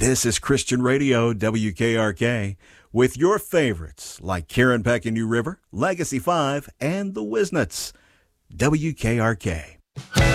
This is Christian Radio, WKRK, with your favorites like Karen Peck and New River, Legacy 5, and the Wisnets. WKRK.